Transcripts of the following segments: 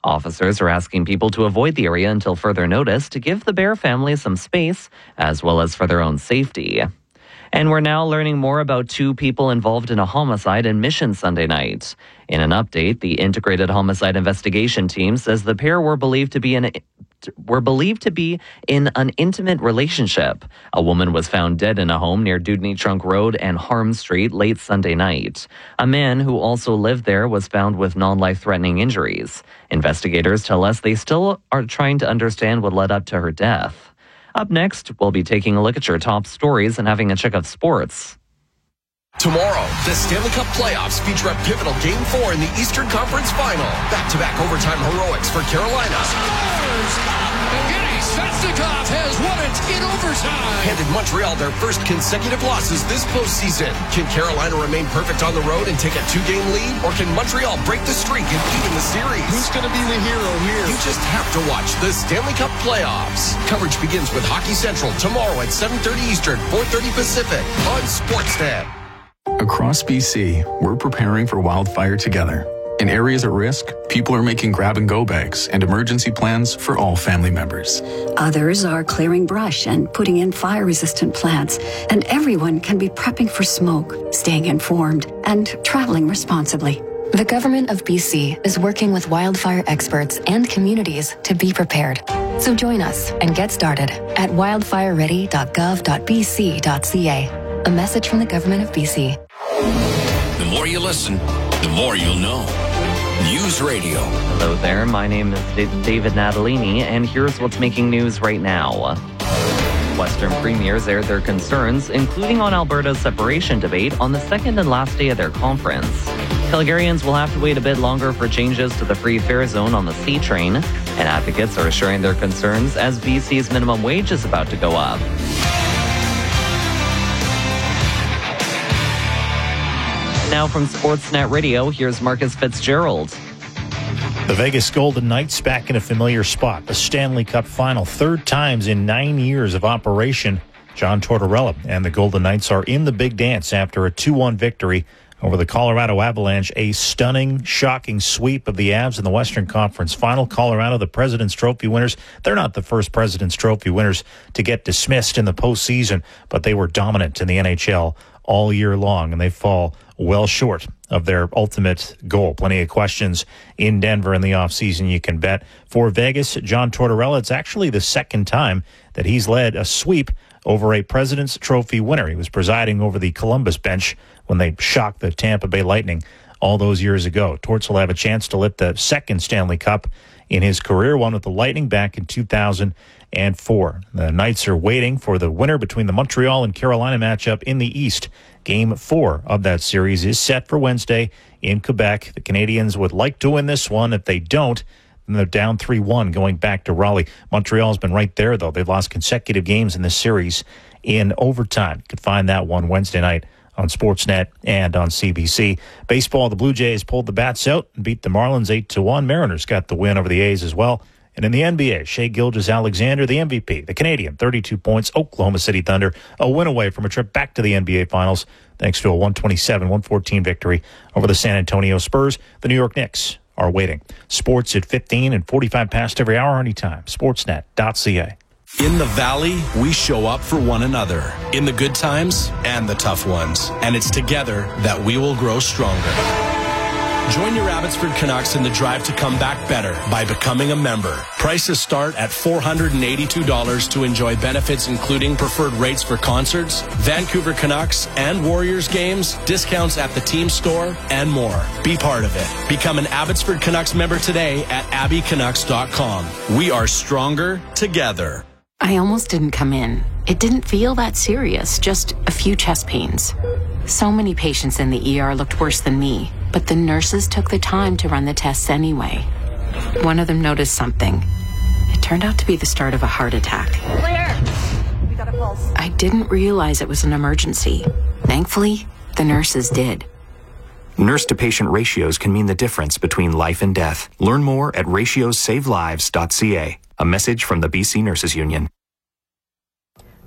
Officers are asking people to avoid the area until further notice to give the Bear family some space, as well as for their own safety. And we're now learning more about two people involved in a homicide in Mission Sunday night. In an update, the Integrated Homicide Investigation Team says the pair were believed to be in an intimate relationship. A woman was found dead in a home near Dewdney Trunk Road and Harm Street late Sunday night. A man who also lived there was found with non-life-threatening injuries. Investigators tell us they still are trying to understand what led up to her death. Up next, we'll be taking a look at your top stories and having a check of sports. Tomorrow, the Stanley Cup playoffs feature a pivotal Game 4 in the Eastern Conference Final. Back-to-back overtime heroics for Carolina. Scores! Evgeny Svechnikov has won it in overtime. Handed Montreal their first consecutive losses this postseason. Can Carolina remain perfect on the road and take a 2-game lead? Or can Montreal break the streak and even the series? Who's going to be the hero here? You just have to watch the Stanley Cup playoffs. Coverage begins with Hockey Central tomorrow at 7:30 Eastern, 4:30 Pacific on Sportsnet. Across BC, we're preparing for wildfire together. In areas at risk, people are making grab-and-go bags and emergency plans for all family members. Others are clearing brush and putting in fire-resistant plants. And everyone can be prepping for smoke, staying informed, and traveling responsibly. The Government of BC is working with wildfire experts and communities to be prepared. So join us and get started at wildfireready.gov.bc.ca. A message from the Government of BC. The more you listen, the more you'll know. News Radio. Hello there, my name is David Natalini, and here's what's making news right now. Western premiers aired their concerns, including on Alberta's separation debate, on the second and last day of their conference. Calgarians will have to wait a bit longer for changes to the free fare zone on the C train, and advocates are sharing their concerns as BC's minimum wage is about to go up. Now from Sportsnet Radio, here's Marcus Fitzgerald. The Vegas Golden Knights back in a familiar spot. The Stanley Cup final, third times in 9 years of operation. John Tortorella and the Golden Knights are in the big dance after a 2-1 victory over the Colorado Avalanche. A stunning, shocking sweep of the Avs in the Western Conference Final. Colorado, the President's Trophy winners. They're not the first President's Trophy winners to get dismissed in the postseason, but they were dominant in the NHL all year long, and they fall well short of their ultimate goal. Plenty of questions in Denver in the offseason, you can bet. For Vegas, John Tortorella, it's actually the second time that he's led a sweep over a President's Trophy winner. He was presiding over the Columbus bench when they shocked the Tampa Bay Lightning all those years ago. Torts will have a chance to lift the second Stanley Cup in his career, one with the Lightning back in 2004. The Knights are waiting for the winner between the Montreal and Carolina matchup in the East. Game 4 of that series is set for Wednesday in Quebec. The Canadians would like to win this one. If they don't, then they're down 3-1 going back to Raleigh. Montreal's been right there, though. They've lost consecutive games in this series in overtime. You can find that one Wednesday night on Sportsnet and on CBC. Baseball, the Blue Jays pulled the bats out and beat the Marlins 8-1. Mariners got the win over the A's as well. And in the NBA, Shai Gilgeous-Alexander, the MVP, the Canadian, 32 points. Oklahoma City Thunder, a win away from a trip back to the NBA Finals thanks to a 127-114 victory over the San Antonio Spurs. The New York Knicks are waiting. Sports at 15 and 45 past every hour anytime. Sportsnet.ca. In the Valley, we show up for one another in the good times and the tough ones. And it's together that we will grow stronger. Join your Abbotsford Canucks in the drive to come back better by becoming a member. Prices start at $482 to enjoy benefits including preferred rates for concerts, Vancouver Canucks and Warriors games, discounts at the team store, and more. Be part of it. Become an Abbotsford Canucks member today at abbycanucks.com. We are stronger together. I almost didn't come in. It didn't feel that serious, just a few chest pains. So many patients in the ER looked worse than me, but the nurses took the time to run the tests anyway. One of them noticed something. It turned out to be the start of a heart attack. Claire, we got a pulse. I didn't realize it was an emergency. Thankfully, the nurses did. Nurse-to-patient ratios can mean the difference between life and death. Learn more at ratiosavelives.ca. A message from the BC Nurses Union.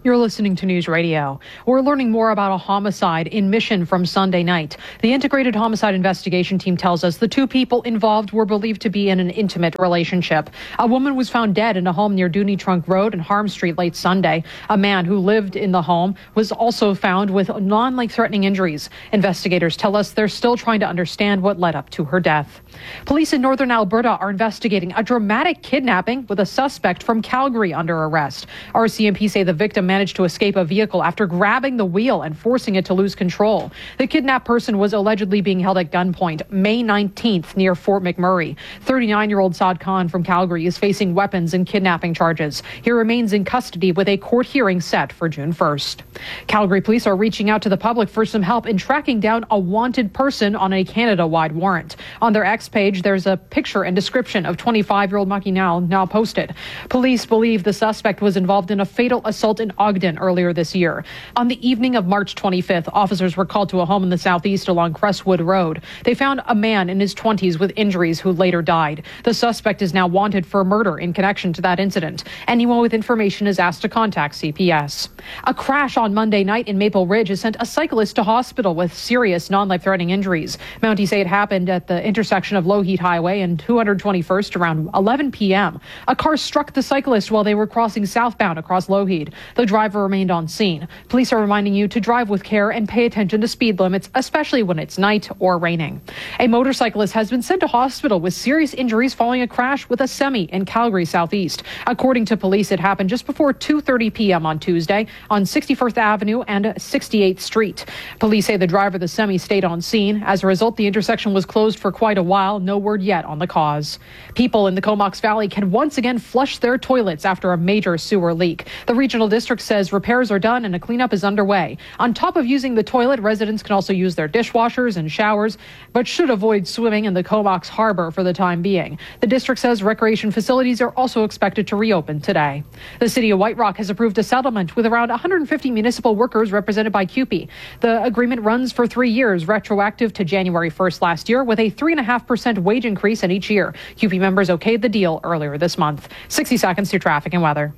You're listening to News Radio. We're learning more about a homicide in Mission from Sunday night. The Integrated Homicide Investigation Team tells us the two people involved were believed to be in an intimate relationship. A woman was found dead in a home near Dooney Trunk Road and Harm Street late Sunday. A man who lived in the home was also found with non-life-threatening injuries. Investigators tell us they're still trying to understand what led up to her death. Police in northern Alberta are investigating a dramatic kidnapping with a suspect from Calgary under arrest. RCMP say the victim managed to escape a vehicle after grabbing the wheel and forcing it to lose control. The kidnapped person was allegedly being held at gunpoint May 19th near Fort McMurray. 39-year-old Saad Khan from Calgary is facing weapons and kidnapping charges. He remains in custody with a court hearing set for June 1st. Calgary police are reaching out to the public for some help in tracking down a wanted person on a Canada-wide warrant. On their X page, there's a picture and description of 25-year-old Maki now posted. Police believe the suspect was involved in a fatal assault in Ogden earlier this year. On the evening of March 25th, officers were called to a home in the southeast along Crestwood Road. They found a man in his 20s with injuries who later died. The suspect is now wanted for murder in connection to that incident. Anyone with information is asked to contact CPS. A crash on Monday night in Maple Ridge has sent a cyclist to hospital with serious non-life-threatening injuries. Mounties say it happened at the intersection of Lougheed Highway and 221st around 11 p.m. A car struck the cyclist while they were crossing southbound across Lougheed. The driver remained on scene. Police are reminding you to drive with care and pay attention to speed limits, especially when it's night or raining. A motorcyclist has been sent to hospital with serious injuries following a crash with a semi in Calgary Southeast. According to police, it happened just before 2:30 p.m. on Tuesday on 61st Avenue and 68th Street. Police say the driver of the semi stayed on scene. As a result, the intersection was closed for quite a while. No word yet on the cause. People in the Comox Valley can once again flush their toilets after a major sewer leak. The regional district says repairs are done and a cleanup is underway. On top of using the toilet, residents can also use their dishwashers and showers, but should avoid swimming in the Comox Harbor for the time being. The district says recreation facilities are also expected to reopen today. The city of White Rock has approved a settlement with around 150 municipal workers represented by CUPE. The agreement runs for 3 years, retroactive to January 1st last year, with a 3.5% wage increase in each year. CUPE members okayed the deal earlier this month. 60 seconds to traffic and weather.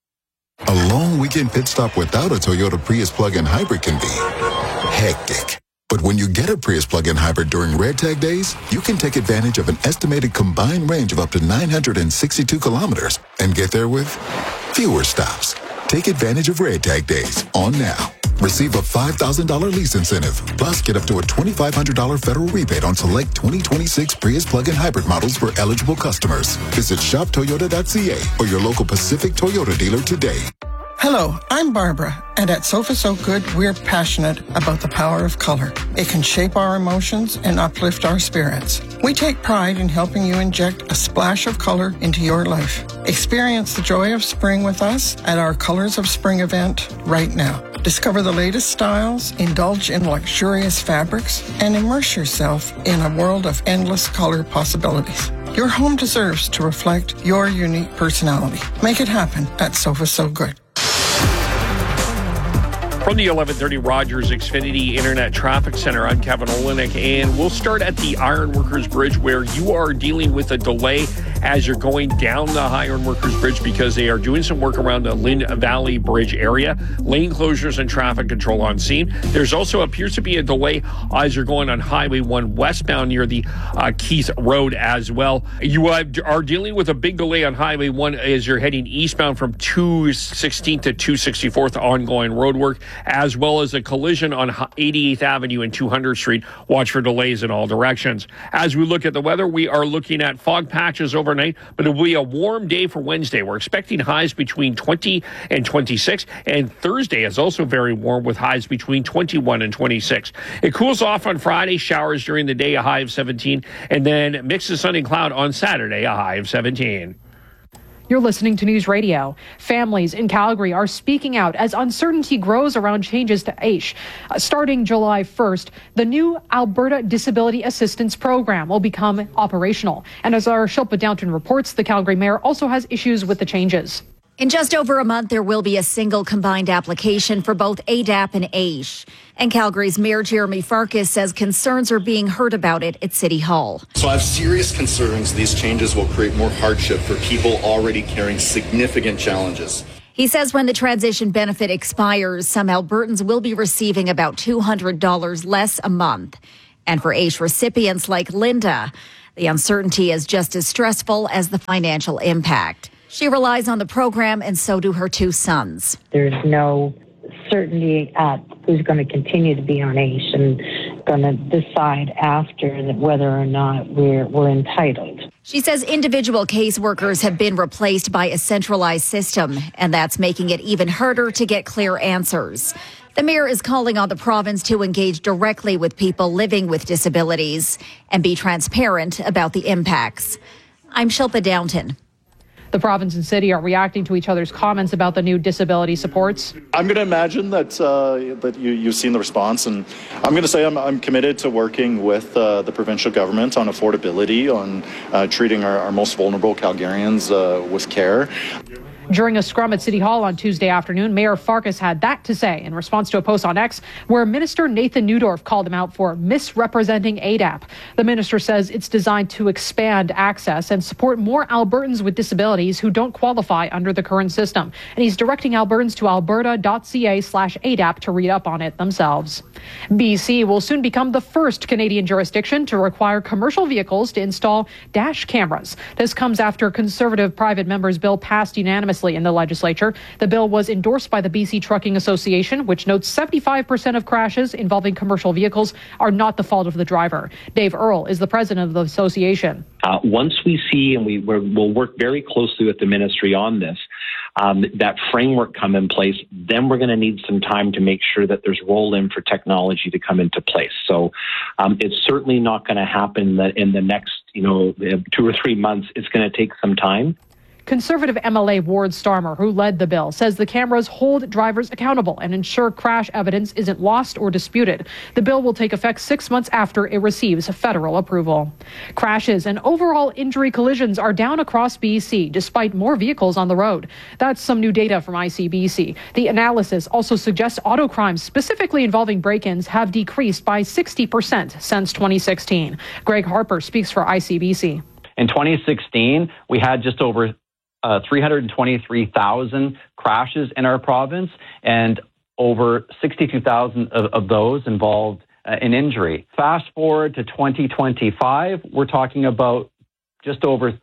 A long weekend pit stop without a Toyota Prius plug-in hybrid can be hectic. But when you get a Prius plug-in hybrid during Red Tag days, you can take advantage of an estimated combined range of up to 962 kilometers and get there with fewer stops. Take advantage of Red Tag days on now. Receive a $5,000 lease incentive, plus get up to a $2,500 federal rebate on select 2026 Prius plug-in hybrid models for eligible customers. Visit shoptoyota.ca or your local Pacific Toyota dealer today. Hello, I'm Barbara, and at Sofa So Good, we're passionate about the power of color. It can shape our emotions and uplift our spirits. We take pride in helping you inject a splash of color into your life. Experience the joy of spring with us at our Colors of Spring event right now. Discover the latest styles, indulge in luxurious fabrics, and immerse yourself in a world of endless color possibilities. Your home deserves to reflect your unique personality. Make it happen at Sofa So Good. From the 1130 Rogers Xfinity Internet Traffic Center, I'm Kevin Olenek, and we'll start at the Ironworkers Bridge, where you are dealing with a delay as you're going down the Ironworkers Bridge because they are doing some work around the Lynn Valley Bridge area. Lane closures and traffic control on scene. There's also appears to be a delay as you're going on Highway 1 westbound near the Keith Road as well. You are dealing with a big delay on Highway 1 as you're heading eastbound from 216th to 264th, ongoing road work, as well as a collision on 88th Avenue and 200th Street. Watch for delays in all directions. As we look at the weather, we are looking at fog patches overnight, but it will be a warm day for Wednesday. We're expecting highs between 20 and 26, and Thursday is also very warm with highs between 21 and 26. It cools off on Friday, showers during the day, a high of 17, and then mix of sun and cloud on Saturday, a high of 17. You're listening to News Radio. Families in Calgary are speaking out as uncertainty grows around changes to AISH. Starting July 1st, the new Alberta Disability Assistance Program will become operational. And as our Shilpa Downton reports, the Calgary mayor also has issues with the changes. In just over a month, there will be a single combined application for both ADAP and AISH. And Calgary's Mayor Jeremy Farkas says concerns are being heard about it at City Hall. So I have serious concerns these changes will create more hardship for people already carrying significant challenges. He says when the transition benefit expires, some Albertans will be receiving about $200 less a month. And for AISH recipients like Linda, the uncertainty is just as stressful as the financial impact. She relies on the program, and so do her two sons. There's no certainty at who's going to continue to be on AISH and going to decide after that whether or not we're entitled. She says individual caseworkers have been replaced by a centralized system, and that's making it even harder to get clear answers. The mayor is calling on the province to engage directly with people living with disabilities and be transparent about the impacts. I'm Shilpa Downton. The province and city are reacting to each other's comments about the new disability supports. I'm going to imagine that you've seen the response, and I'm going to say I'm committed to working with the provincial government on affordability, on treating our most vulnerable Calgarians with care. During a scrum at City Hall on Tuesday afternoon, Mayor Farkas had that to say in response to a post on X where Minister Nathan Neudorf called him out for misrepresenting ADAP. The minister says it's designed to expand access and support more Albertans with disabilities who don't qualify under the current system. And he's directing Albertans to alberta.ca/ADAP to read up on it themselves. BC will soon become the first Canadian jurisdiction to require commercial vehicles to install dash cameras. This comes after Conservative private members' bill passed unanimously in the legislature. The bill was endorsed by the BC Trucking Association, which notes 75% of crashes involving commercial vehicles are not the fault of the driver. Dave Earle is the president of the association. Once we see, and we'll work very closely with the ministry on this, that framework come in place, then we're going to need some time to make sure that there's roll-in for technology to come into place. So it's certainly not going to happen in the next 2 or 3 months. It's going to take some time. Conservative MLA Ward Starmer, who led the bill, says the cameras hold drivers accountable and ensure crash evidence isn't lost or disputed. The bill will take effect 6 months after it receives federal approval. Crashes and overall injury collisions are down across BC, despite more vehicles on the road. That's some new data from ICBC. The analysis also suggests auto crimes, specifically involving break-ins, have decreased by 60% since 2016. Greg Harper speaks for ICBC. In 2016, we had just over 323,000 crashes in our province, and over 62,000 of those involved an injury. Fast forward to 2025, we're talking about just over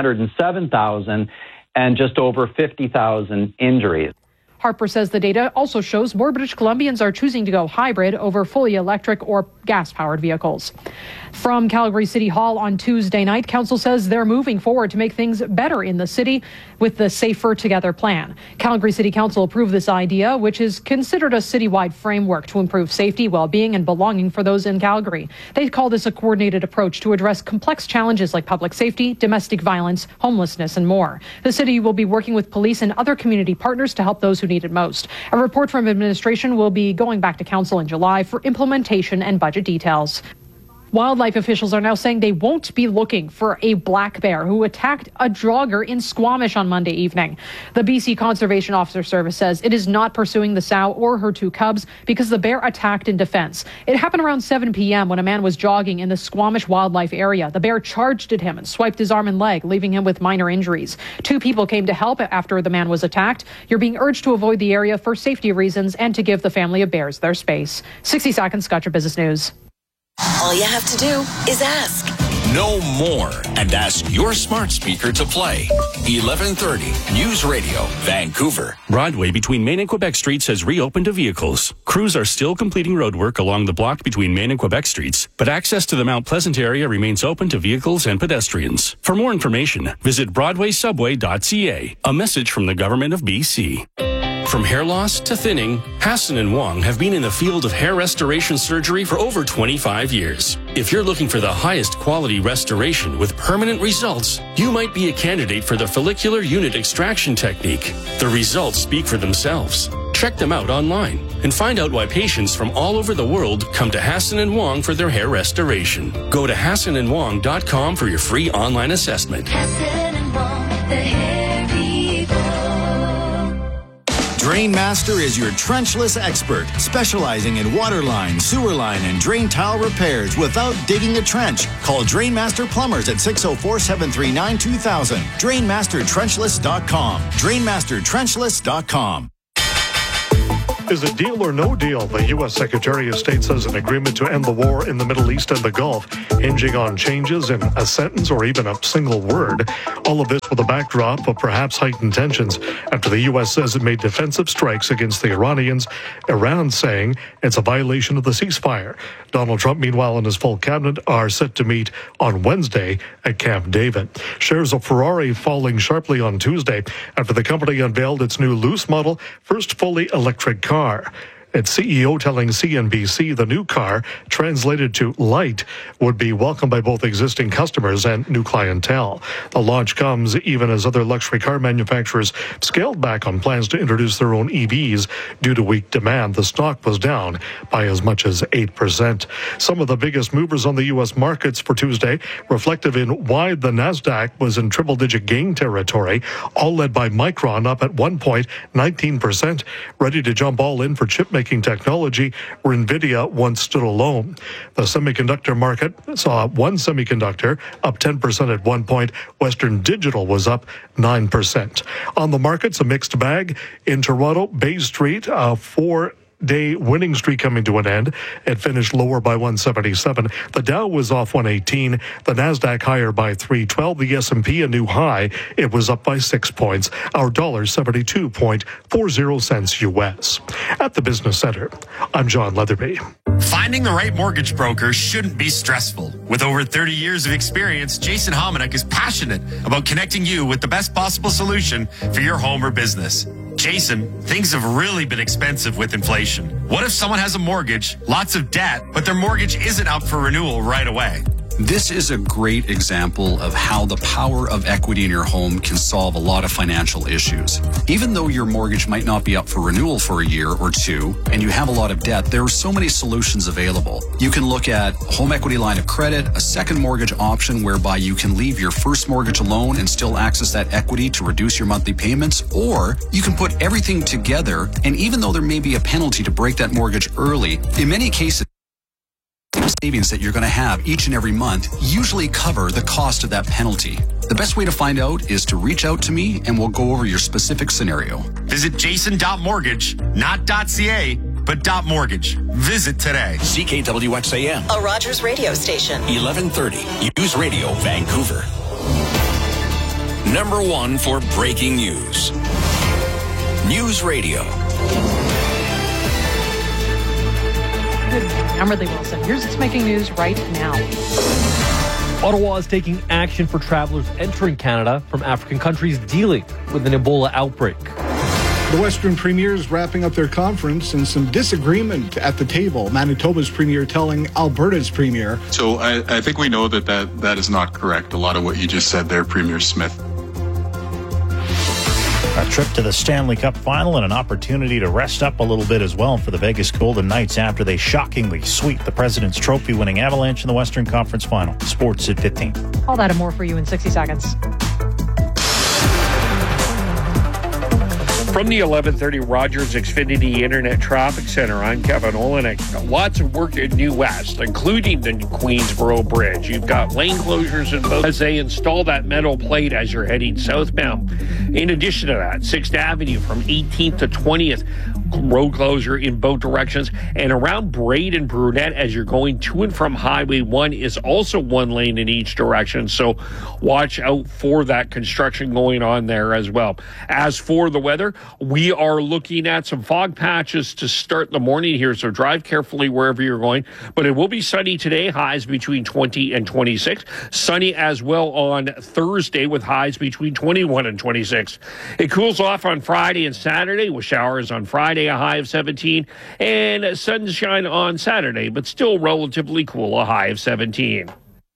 307,000 and just over 50,000 injuries. Harper says the data also shows more British Columbians are choosing to go hybrid over fully electric or gas-powered vehicles. From Calgary City Hall on Tuesday night, Council says they're moving forward to make things better in the city with the Safer Together plan. Calgary City Council approved this idea, which is considered a citywide framework to improve safety, well-being, and belonging for those in Calgary. They call this a coordinated approach to address complex challenges like public safety, domestic violence, homelessness, and more. The city will be working with police and other community partners to help those who need it most. A report from administration will be going back to Council in July for implementation and budget details. Wildlife officials are now saying they won't be looking for a black bear who attacked a jogger in Squamish on Monday evening. The BC Conservation Officer Service says it is not pursuing the sow or her two cubs because the bear attacked in defense. It happened around 7 p.m. when a man was jogging in the Squamish Wildlife Area. The bear charged at him and swiped his arm and leg, leaving him with minor injuries. 2 people came to help after the man was attacked. You're being urged to avoid the area for safety reasons and to give the family of bears their space. 60 seconds, Scotcher Business News. All you have to do is ask. Know more and ask your smart speaker to play. 1130 News Radio, Vancouver. Broadway between Main and Quebec Streets has reopened to vehicles. Crews are still completing roadwork along the block between Main and Quebec Streets, but access to the Mount Pleasant area remains open to vehicles and pedestrians. For more information, visit BroadwaySubway.ca. A message from the Government of BC. From hair loss to thinning, Hassan and Wong have been in the field of hair restoration surgery for over 25 years. If you're looking for the highest quality restoration with permanent results, you might be a candidate for the follicular unit extraction technique. The results speak for themselves. Check them out online and find out why patients from all over the world come to Hassan and Wong for their hair restoration. Go to HassanandWong.com for your free online assessment. Hassan and Wong, the hair people. Drainmaster is your trenchless expert, specializing in water line, sewer line, and drain tile repairs without digging a trench. Call Drainmaster Plumbers at 604-739-2000. DrainmasterTrenchless.com. DrainmasterTrenchless.com. Is it deal or no deal? The U.S. Secretary of State says an agreement to end the war in the Middle East and the Gulf, hinging on changes in a sentence or even a single word. All of this with a backdrop of perhaps heightened tensions after the U.S. says it made defensive strikes against the Iranians, Iran saying it's a violation of the ceasefire. Donald Trump, meanwhile, and his full cabinet are set to meet on Wednesday at Camp David. Shares of Ferrari falling sharply on Tuesday after the company unveiled its new loose model, first fully electric car. Its CEO telling CNBC the new car, translated to light, would be welcomed by both existing customers and new clientele. The launch comes even as other luxury car manufacturers scaled back on plans to introduce their own EVs due to weak demand. The stock was down by as much as 8%. Some of the biggest movers on the U.S. markets for Tuesday, reflective in why the Nasdaq was in triple-digit gain territory, all led by Micron, up at 1 point, 19%, ready to jump all in for chip-making technology where NVIDIA once stood alone. The semiconductor market saw one semiconductor up 10% at 1 point. Western Digital was up 9%. On the markets, a mixed bag. In Toronto, Bay Street, 4-day winning streak coming to an end. It finished lower by 177. The Dow was off 118. The Nasdaq higher by 312. The S&P a new high. It was up by 6 points. Our dollar 72.40 cents U.S. At the Business Center, I'm John Leatherby. Finding the right mortgage broker shouldn't be stressful. With over 30 years of experience, Jason Hominick is passionate about connecting you with the best possible solution for your home or business. Jason, things have really been expensive with inflation. What if someone has a mortgage, lots of debt, but their mortgage isn't up for renewal right away? This is a great example of how the power of equity in your home can solve a lot of financial issues. Even though your mortgage might not be up for renewal for a year or two, and you have a lot of debt, there are so many solutions available. You can look at home equity line of credit, a second mortgage option whereby you can leave your first mortgage alone and still access that equity to reduce your monthly payments, or you can put everything together, and even though there may be a penalty to break that mortgage early, in many cases, savings that you're going to have each and every month usually cover the cost of that penalty. The best way to find out is to reach out to me and we'll go over your specific scenario. Visit jason.mortgage, not .ca, but .mortgage. Visit today. CKWXAM, A Rogers radio station. 1130, News Radio, Vancouver. Number one for breaking news. News Radio. Good morning. I'm Ridley Wilson. Here's what's making news right now. Ottawa is taking action for travelers entering Canada from African countries dealing with an Ebola outbreak. The Western Premiers wrapping up their conference and some disagreement at the table. Manitoba's Premier telling Alberta's Premier. So I think we know that is not correct. A lot of what you just said there, Premier Smith. A trip to the Stanley Cup final and an opportunity to rest up a little bit as well for the Vegas Golden Knights after they shockingly sweep the President's Trophy-winning Avalanche in the Western Conference Final. Sports at 15. All that and more for you in 60 seconds. From the 1130 Rogers Xfinity Internet Traffic Center, I'm Kevin Olenek. Lots of work in New West, including the Queensboro Bridge. You've got lane closures in both as they install that metal plate as you're heading southbound. In addition to that, 6th Avenue from 18th to 20th, road closure in both directions. And around Braid and Brunette as you're going to and from Highway 1 is also one lane in each direction. So watch out for that construction going on there as well. As for the weather, we are looking at some fog patches to start the morning here, so drive carefully wherever you're going. But it will be sunny today, highs between 20 and 26. Sunny as well on Thursday with highs between 21 and 26. It cools off on Friday and Saturday with showers on Friday, a high of 17, and sunshine on Saturday, but still relatively cool, a high of 17.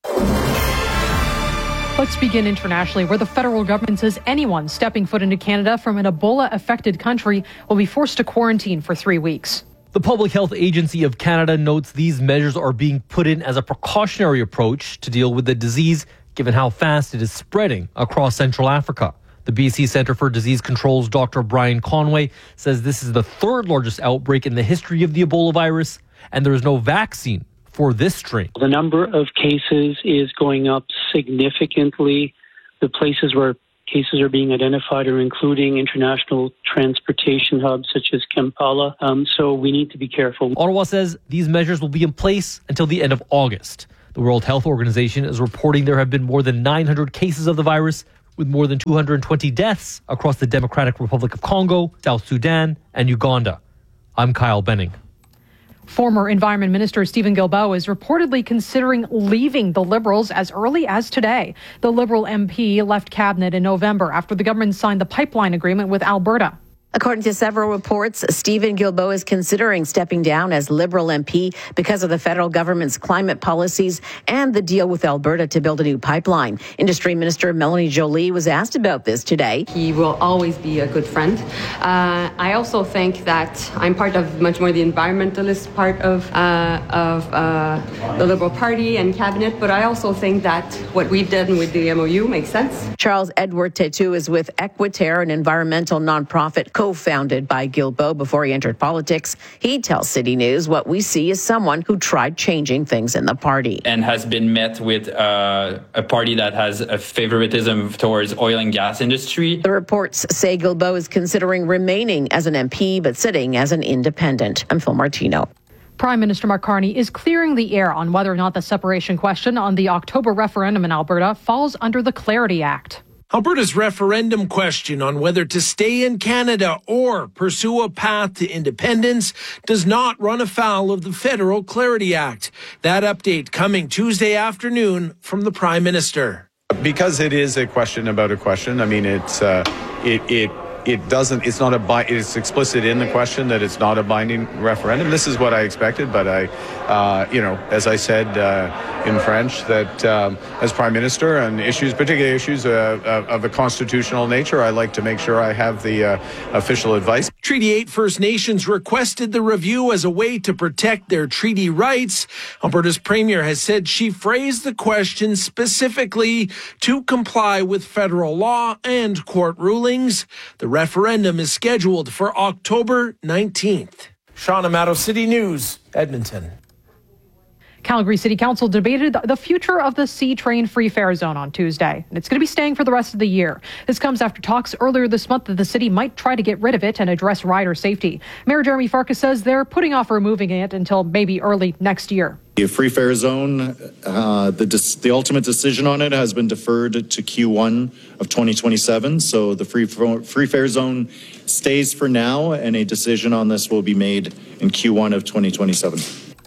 Let's begin internationally, where the federal government says anyone stepping foot into Canada from an Ebola-affected country will be forced to quarantine for 3 weeks. The Public Health Agency of Canada notes these measures are being put in as a precautionary approach to deal with the disease, given how fast it is spreading across Central Africa. The BC Centre for Disease Control's Dr. Brian Conway says this is the third largest outbreak in the history of the Ebola virus, and there is no vaccine for this strain. The number of cases is going up significantly. The places where cases are being identified are including international transportation hubs such as Kampala. So we need to be careful. Ottawa says these measures will be in place until the end of August. The World Health Organization is reporting there have been more than 900 cases of the virus, with more than 220 deaths across the Democratic Republic of Congo, South Sudan, and Uganda. I'm Kyle Benning. Former Environment Minister Stephen Guilbeault is reportedly considering leaving the Liberals as early as today. The Liberal MP left cabinet in November after the government signed the pipeline agreement with Alberta. According to several reports, Stephen Guilbeault is considering stepping down as Liberal MP because of the federal government's climate policies and the deal with Alberta to build a new pipeline. Industry Minister Melanie Joly was asked about this today. He will always be a good friend. I also think that I'm part of much more the environmentalist part of the Liberal Party and cabinet, but I also think that what we've done with the MOU makes sense. Charles Edward Tetu is with Equiterre, an environmental nonprofit co-founded by Guilbeault before he entered politics. He tells City News what we see is someone who tried changing things in the party. And has been met with a party that has a favoritism towards oil and gas industry. The reports say Guilbeault is considering remaining as an MP but sitting as an independent. I'm Phil Martino. Prime Minister Mark Carney is clearing the air on whether or not the separation question on the October referendum in Alberta falls under the Clarity Act. Alberta's referendum question on whether to stay in Canada or pursue a path to independence does not run afoul of the Federal Clarity Act. That update coming Tuesday afternoon from the Prime Minister. Because it is a question about a question. I mean, it's explicit in the question that it's not a binding referendum. This is what I expected, but as I said in French, that as Prime Minister on particular issues of a constitutional nature, I like to make sure I have the official advice. Treaty 8 First Nations requested the review as a way to protect their treaty rights. Alberta's Premier has said she phrased the question specifically to comply with federal law and court rulings. The referendum is scheduled for October 19th. Sean Amato, City News, Edmonton. Calgary City Council debated the future of the C-Train free fare zone on Tuesday, and it's going to be staying for the rest of the year. This comes after talks earlier this month that the city might try to get rid of it and address rider safety. Mayor Jeremy Farkas says they're putting off removing it until maybe early next year. The free fare zone, the ultimate decision on it has been deferred to Q1 of 2027. So the free fare zone stays for now, and a decision on this will be made in Q1 of 2027.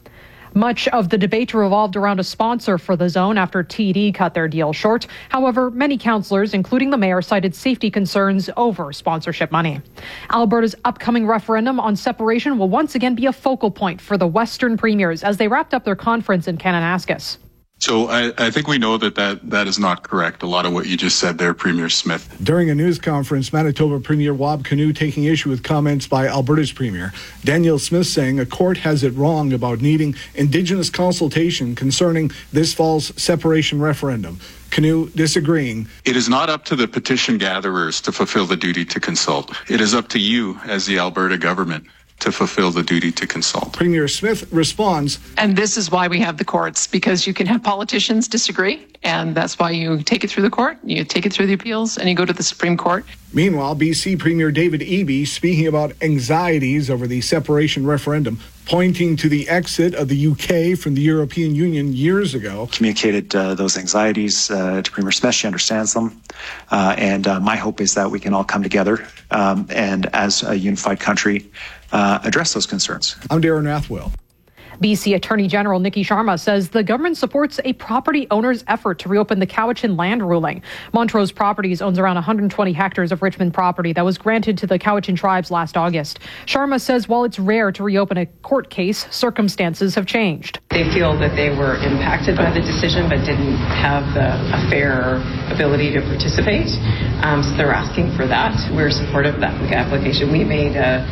Much of the debate revolved around a sponsor for the zone after TD cut their deal short. However, many councillors, including the mayor, cited safety concerns over sponsorship money. Alberta's upcoming referendum on separation will once again be a focal point for the Western premiers as they wrapped up their conference in Kananaskis. So I think we know that is not correct. A lot of what you just said there, Premier Smith. During a news conference, Manitoba Premier Wab Kinew taking issue with comments by Alberta's Premier. Danielle Smith saying a court has it wrong about needing Indigenous consultation concerning this fall's separation referendum. Kinew disagreeing. It is not up to the petition gatherers to fulfill the duty to consult. It is up to you as the Alberta government to fulfill the duty to consult. Premier Smith responds. And this is why we have the courts, because you can have politicians disagree, and that's why you take it through the court, you take it through the appeals, and you go to the Supreme Court. Meanwhile, BC Premier David Eby speaking about anxieties over the separation referendum, pointing to the exit of the UK from the European Union years ago. Communicated those anxieties to Premier Smith. She understands them. And my hope is that we can all come together and as a unified country address those concerns. I'm Darren Rathwell. BC Attorney General Nikki Sharma says the government supports a property owner's effort to reopen the Cowichan land ruling. Montrose Properties owns around 120 hectares of Richmond property that was granted to the Cowichan tribes last August. Sharma says while it's rare to reopen a court case, circumstances have changed. They feel that they were impacted by the decision but didn't have a fair ability to participate. So they're asking for that. We're supportive of that application. We made,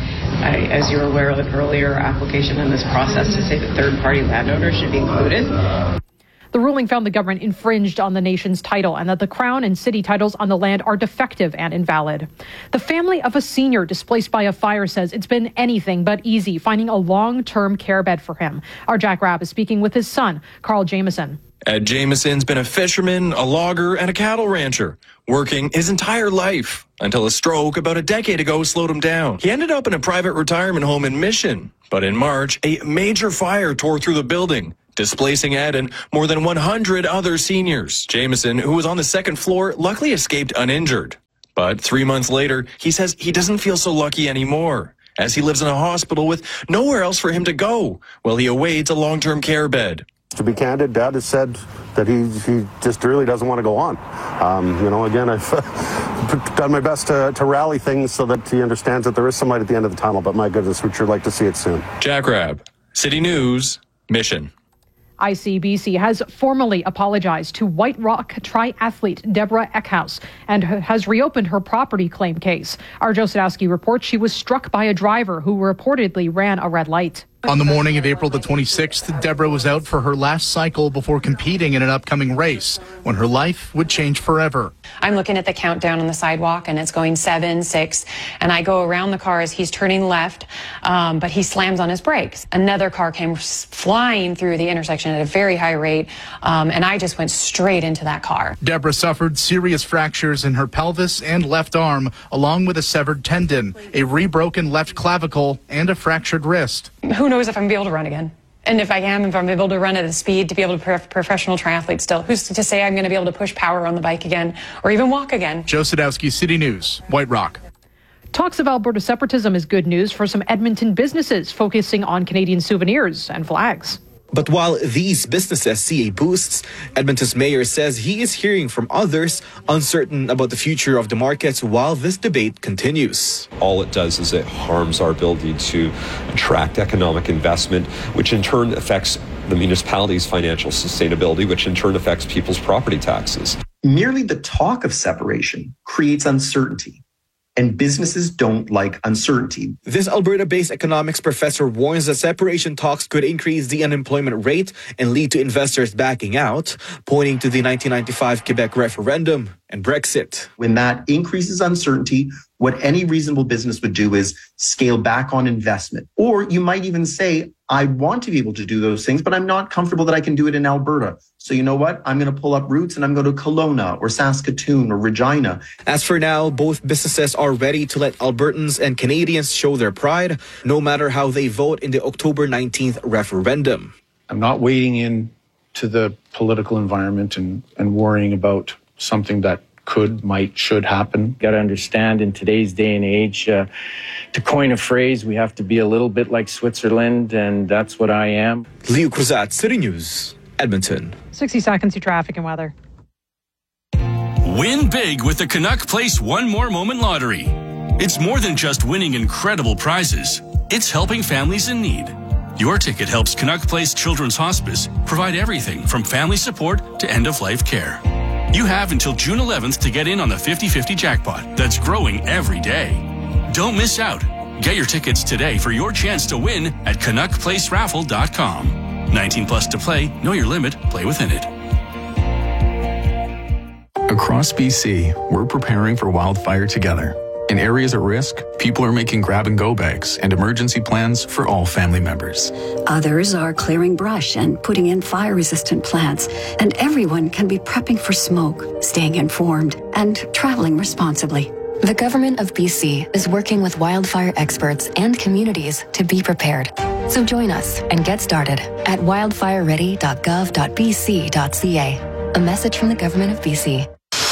as you were aware of, an earlier application in this process to say that third-party landowners should be included. The ruling found the government infringed on the nation's title and that the Crown and city titles on the land are defective and invalid. The family of a senior displaced by a fire says it's been anything but easy finding a long-term care bed for him. Our Jack Rabb is speaking with his son, Carl Jameson. Ed Jameson's been a fisherman, a logger, and a cattle rancher, working his entire life until a stroke about a decade ago slowed him down. He ended up in a private retirement home in Mission, but in March, a major fire tore through the building, displacing Ed and more than 100 other seniors. Jameson, who was on the second floor, luckily escaped uninjured. But 3 months later, he says he doesn't feel so lucky anymore, as he lives in a hospital with nowhere else for him to go while he awaits a long-term care bed. To be candid, Dad has said that he just really doesn't want to go on. Again, I've done my best to rally things so that he understands that there is some light at the end of the tunnel, but my goodness, we'd sure like to see it soon. Jack Rabb, City News, Mission. ICBC has formally apologized to White Rock triathlete Deborah Eckhouse and has reopened her property claim case. Our Joe Sadowski reports she was struck by a driver who reportedly ran a red light. On the morning of April the 26th, Deborah was out for her last cycle before competing in an upcoming race, when her life would change forever. I'm looking at the countdown on the sidewalk, and it's going 7, 6, and I go around the car as he's turning left, but he slams on his brakes. Another car came flying through the intersection at a very high rate, and I just went straight into that car. Deborah suffered serious fractures in her pelvis and left arm, along with a severed tendon, a rebroken left clavicle, and a fractured wrist. Who knows if I'm going to be able to run again? And if I'm able to run at a speed to be able to be a professional triathlete still, who's to say I'm going to be able to push power on the bike again or even walk again? Joe Sadowski, City News, White Rock. Talks of Alberta separatism is good news for some Edmonton businesses focusing on Canadian souvenirs and flags. But while these businesses see a boost, Edmonton's mayor says he is hearing from others uncertain about the future of the markets while this debate continues. All it does is it harms our ability to attract economic investment, which in turn affects the municipality's financial sustainability, which in turn affects people's property taxes. Merely the talk of separation creates uncertainty. And businesses don't like uncertainty. This Alberta-based economics professor warns that separation talks could increase the unemployment rate and lead to investors backing out, pointing to the 1995 Quebec referendum and Brexit. When that increases uncertainty, what any reasonable business would do is scale back on investment. Or you might even say, I want to be able to do those things, but I'm not comfortable that I can do it in Alberta. So you know what? I'm going to pull up roots and I'm going to Kelowna or Saskatoon or Regina. As for now, both businesses are ready to let Albertans and Canadians show their pride, no matter how they vote in the October 19th referendum. I'm not wading into the political environment and worrying about something that could, might, should happen. Got to understand in today's day and age, to coin a phrase, we have to be a little bit like Switzerland, and that's what I am. Leo Cruzat, City News, Edmonton. 60 seconds to traffic and weather. Win big with the Canuck Place One More Moment Lottery. It's more than just winning incredible prizes. It's helping families in need. Your ticket helps Canuck Place Children's Hospice provide everything from family support to end-of-life care. You have until June 11th to get in on the 50-50 jackpot that's growing every day. Don't miss out. Get your tickets today for your chance to win at CanuckPlaceRaffle.com. 19 plus to play. Know your limit. Play within it. Across BC, we're preparing for wildfire together. In areas at risk, people are making grab-and-go bags and emergency plans for all family members. Others are clearing brush and putting in fire-resistant plants. And everyone can be prepping for smoke, staying informed, and traveling responsibly. The Government of BC is working with wildfire experts and communities to be prepared. So join us and get started at wildfireready.gov.bc.ca. A message from the Government of BC.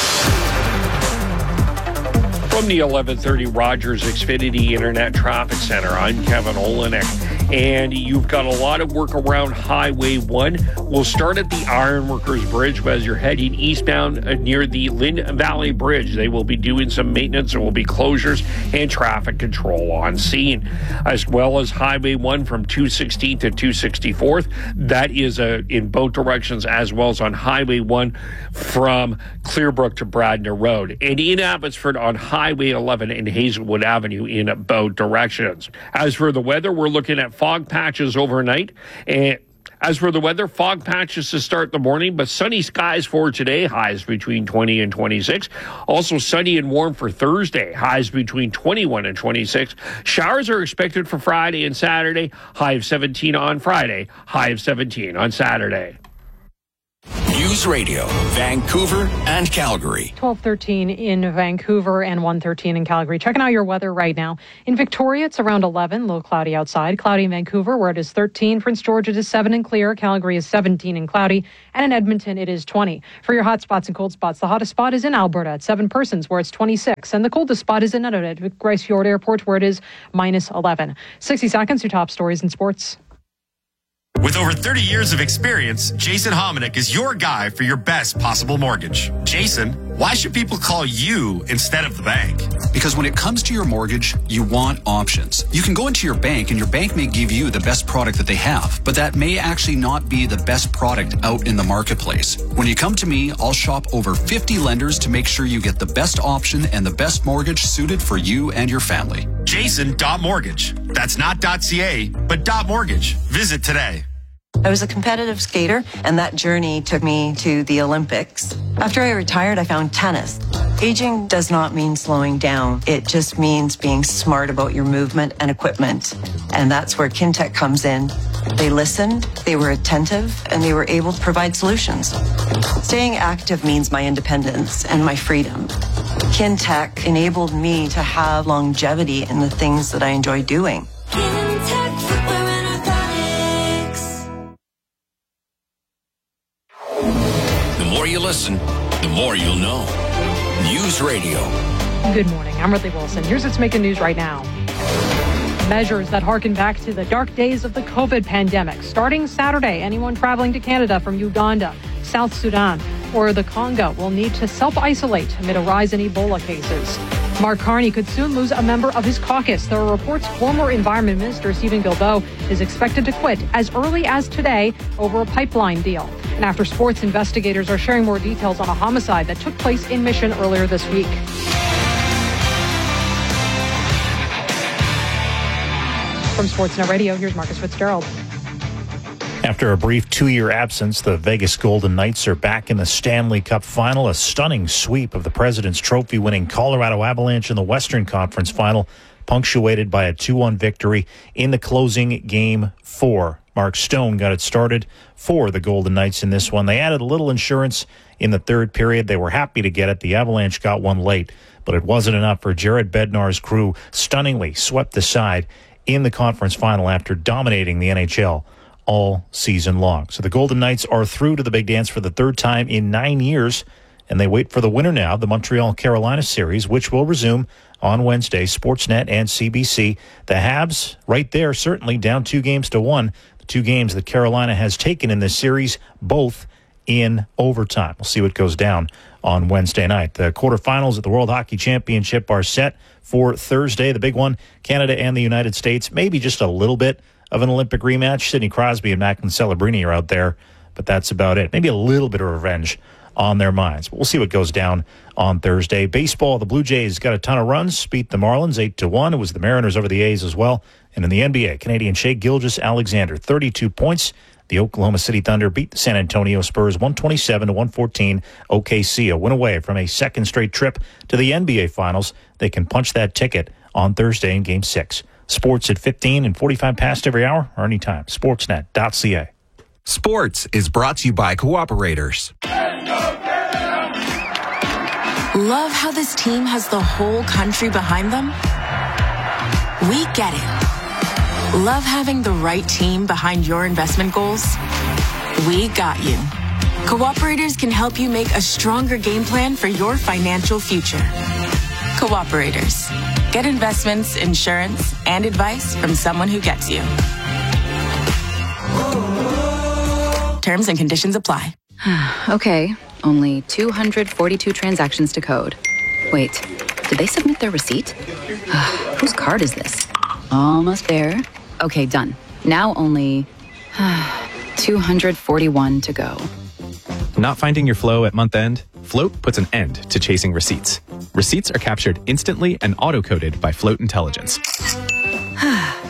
From the 1130 Rogers Xfinity Internet Traffic Center, I'm Kevin Olenek. And you've got a lot of work around Highway 1. We'll start at the Ironworkers Bridge as you're heading eastbound near the Lynn Valley Bridge. They will be doing some maintenance. There will be closures and traffic control on scene, as well as Highway 1 from 216th to 264th. That is in both directions, as well as on Highway 1 from Clearbrook to Bradner Road. And in Abbotsford on Highway 11 and Hazelwood Avenue in both directions. As for the weather, we're looking at fog patches overnight and As for the weather, fog patches to start the morning, but sunny skies for today, highs between 20 and 26. Also sunny and warm for Thursday, highs between 21 and 26. Showers are expected for Friday and Saturday, high of 17 on Friday, high of 17 on Saturday. News Radio, Vancouver and Calgary. 12:13 in Vancouver and 1:13 in Calgary. Checking out your weather right now. In Victoria, it's around 11, low cloudy outside. Cloudy in Vancouver, where it is 13. Prince George, it is 7 and clear. Calgary is 17 and cloudy. And in Edmonton, it is 20. For your hot spots and cold spots, the hottest spot is in Alberta at 7 Persons, where it's 26. And the coldest spot is in Nunavut at Grace Fjord Airport, where it is minus 11. 60 seconds, your top stories in sports. With over 30 years of experience, Jason Hominick is your guy for your best possible mortgage. Jason, why should people call you instead of the bank? Because when it comes to your mortgage, you want options. You can go into your bank and your bank may give you the best product that they have, but that may actually not be the best product out in the marketplace. When you come to me, I'll shop over 50 lenders to make sure you get the best option and the best mortgage suited for you and your family. Jason.mortgage. That's not .ca, but .mortgage. Visit today. I was a competitive skater, and that journey took me to the Olympics. After I retired, I found tennis. Aging does not mean slowing down. It just means being smart about your movement and equipment. And that's where Kintec comes in. They listened, they were attentive, and they were able to provide solutions. Staying active means my independence and my freedom. Kintec enabled me to have longevity in the things that I enjoy doing. The more you listen, the more you'll know. News Radio. Good morning. I'm Ridley Wilson. Here's what's making news right now. Measures that harken back to the dark days of the COVID pandemic. Starting Saturday, anyone traveling to Canada from Uganda, South Sudan, or the Congo will need to self-isolate amid a rise in Ebola cases. Mark Carney could soon lose a member of his caucus. There are reports former Environment Minister Stephen Guilbeault is expected to quit as early as today over a pipeline deal. And after sports, investigators are sharing more details on a homicide that took place in Mission earlier this week. From Sportsnet Radio, here's Marcus Fitzgerald. After a brief 2-year absence, the Vegas Golden Knights are back in the Stanley Cup Final. A stunning sweep of the President's Trophy-winning Colorado Avalanche in the Western Conference Final, punctuated by a 2-1 victory in the closing Game 4. Mark Stone got it started for the Golden Knights in this one. They added a little insurance in the third period. They were happy to get it. The Avalanche got one late, but it wasn't enough for Jared Bednar's crew. Stunningly swept aside in the conference final after dominating the NHL all season long. So the Golden Knights are through to the big dance for the third time in 9 years, and they wait for the winner now, the Montreal-Carolina series, which will resume on Wednesday, Sportsnet and CBC. The Habs, right there, certainly down 2-1. The 2 games that Carolina has taken in this series, both in overtime. We'll see what goes down on Wednesday night. The quarterfinals at the World Hockey Championship are set for Thursday. The big one, Canada and the United States, maybe just a little bit of an Olympic rematch. Sidney Crosby and Macklin Celebrini are out there, but that's about it. Maybe a little bit of revenge on their minds. But we'll see what goes down on Thursday. Baseball, the Blue Jays got a ton of runs, beat the Marlins 8-1. It was the Mariners over the A's as well. And in the NBA, Canadian Shai Gilgeous-Alexander, 32 points. The Oklahoma City Thunder beat the San Antonio Spurs 127-114. OKC, a win away from a second straight trip to the NBA Finals. They can punch that ticket on Thursday in Game 6. Sports at 15 and 45 past every hour or anytime. Sportsnet.ca. Sports is brought to you by Cooperators. Love how this team has the whole country behind them? We get it. Love having the right team behind your investment goals? We got you. Cooperators can help you make a stronger game plan for your financial future. Cooperators. Get investments, insurance, and advice from someone who gets you. Terms and conditions apply. Okay, only 242 transactions to code. Wait, did they submit their receipt? Whose card is this? Almost there. Okay, done. Now only 241 to go. Not finding your flow at month end? Float puts an end to chasing receipts. Receipts are captured instantly and auto-coded by Float Intelligence.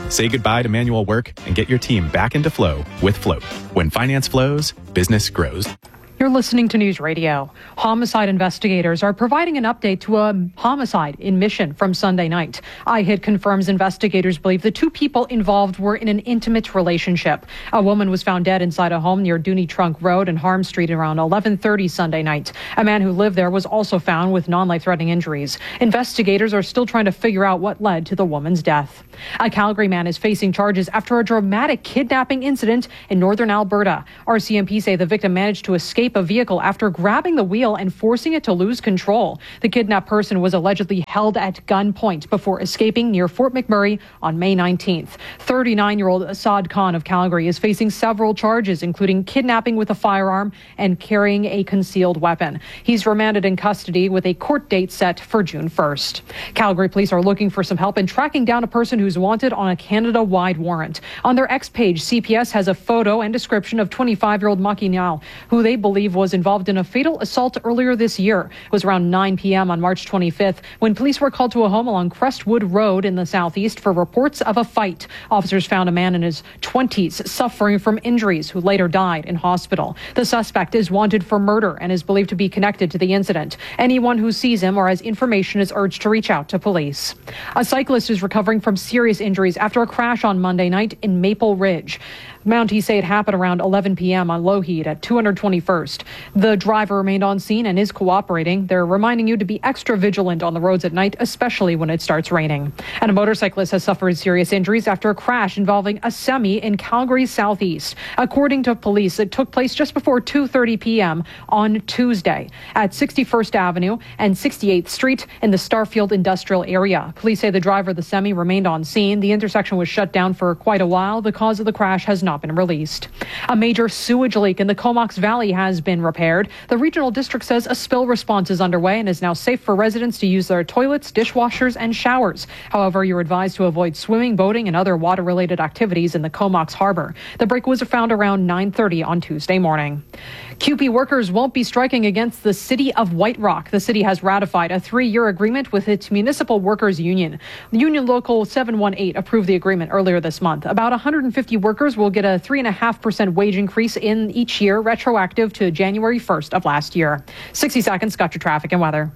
Say goodbye to manual work and get your team back into flow with Float. When finance flows, business grows. You're listening to News Radio. Homicide investigators are providing an update to a homicide in Mission from Sunday night. iHit confirms investigators believe the two people involved were in an intimate relationship. A woman was found dead inside a home near Dooney Trunk Road and Harm Street around 11:30 Sunday night. A man who lived there was also found with non-life-threatening injuries. Investigators are still trying to figure out what led to the woman's death. A Calgary man is facing charges after a dramatic kidnapping incident in northern Alberta. RCMP say the victim managed to escape a vehicle after grabbing the wheel and forcing it to lose control. The kidnapped person was allegedly held at gunpoint before escaping near Fort McMurray on May 19th. 39-year-old Assad Khan of Calgary is facing several charges, including kidnapping with a firearm and carrying a concealed weapon. He's remanded in custody with a court date set for June 1st. Calgary police are looking for some help in tracking down a person who's wanted on a Canada-wide warrant. On their X page, CPS has a photo and description of 25-year-old Maki Nial, who they believe was involved in a fatal assault earlier this year. It was around 9 p.m. on March 25th when police were called to a home along Crestwood Road in the southeast for reports of a fight. Officers found a man in his 20s suffering from injuries who later died in hospital. The suspect is wanted for murder and is believed to be connected to the incident. Anyone who sees him or has information is urged to reach out to police. A cyclist is recovering from serious injuries after a crash on Monday night in Maple Ridge. Mounties say it happened around 11 p.m. on Lougheed at 221st. The driver remained on scene and is cooperating. They're reminding you to be extra vigilant on the roads at night, especially when it starts raining. And a motorcyclist has suffered serious injuries after a crash involving a semi in Calgary's southeast. According to police, it took place just before 2:30 p.m. on Tuesday at 61st Avenue and 68th Street in the Starfield industrial area. Police say the driver of the semi remained on scene. The intersection was shut down for quite a while. The cause of the crash has not been released. A major sewage leak in the Comox Valley has been repaired. The regional district says a spill response is underway and is now safe for residents to use their toilets, dishwashers, and showers. However, you're advised to avoid swimming, boating, and other water-related activities in the Comox Harbor. The break was found around 9:30 on Tuesday morning. CUPE workers won't be striking against the City of White Rock. The city has ratified a 3-year agreement with its municipal workers union. The Union Local 718 approved the agreement earlier this month. About 150 workers will get a 3.5% wage increase in each year, retroactive to January 1st of last year. 60 seconds, got your traffic and weather.